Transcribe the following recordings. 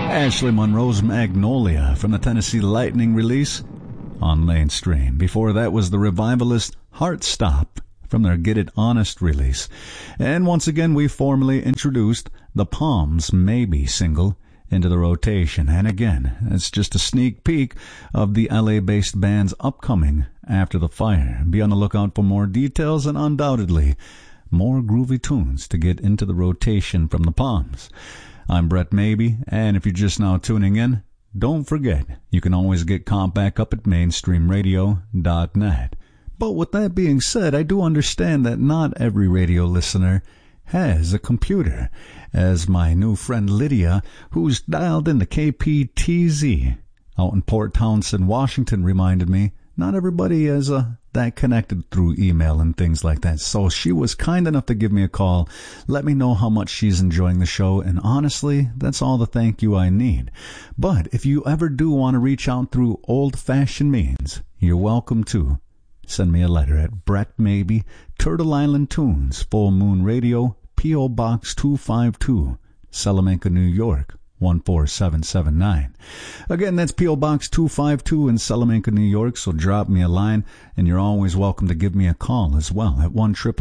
Ashley Monroe's Magnolia from the Tennessee Lightning release on Mainstream. Before that was the Revivalist Heartstop from their Get It Honest release. And once again, we formally introduced the Palms Maybe single into the rotation. And again, it's just a sneak peek of the LA-based band's upcoming After the Fire. Be on the lookout for more details and undoubtedly more groovy tunes to get into the rotation from the Palms. I'm Brett Maybe, and if you're just now tuning in, don't forget, you can always get Comp back up at mainstreamradio.net. But with that being said, I do understand that not every radio listener has a computer, as my new friend Lydia, who's dialed in the KPTZ out in Port Townsend, Washington, reminded me. Not everybody is that connected through email and things like that. So she was kind enough to give me a call, let me know how much she's enjoying the show, and honestly, that's all the thank you I need. But if you ever do want to reach out through old-fashioned means, you're welcome to. Send me a letter at Brett Maybe, Turtle Island Tunes, Full Moon Radio, P.O. Box 252, Salamanca, New York, 14779. Again, that's P.O. Box 252 in Salamanca, New York, so drop me a line, and you're always welcome to give me a call as well at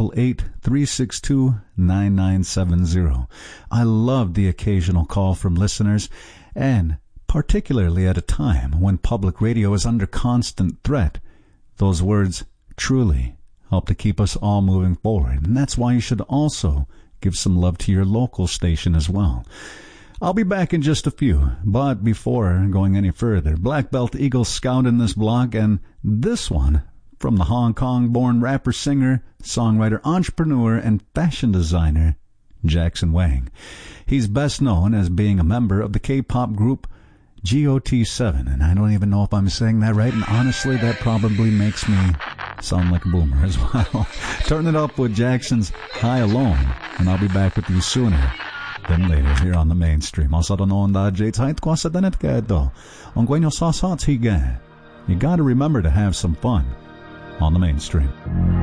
1-888-362-9970. I love the occasional call from listeners, and particularly at a time when public radio is under constant threat. Those words truly help to keep us all moving forward, and that's why you should also give some love to your local station as well. I'll be back in just a few, but before going any further, Black Belt Eagle Scout in this block, and this one from the Hong Kong-born rapper, singer, songwriter, entrepreneur, and fashion designer, Jackson Wang. He's best known as being a member of the K-pop group GOT7, and I don't even know if I'm saying that right, and honestly, that probably makes me sound like a boomer as well. Turn it up with Jackson's High Alone, and I'll be back with you sooner than later here on the Mainstream. Also, don't know that Jade's height kwasa danet ka ito. Ang kwenyo sasats higa. You gotta remember to have some fun on the Mainstream.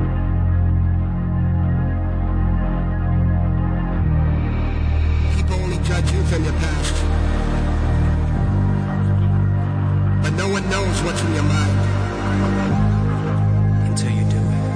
People only judge you from your past, but no one knows what's in your mind until you do.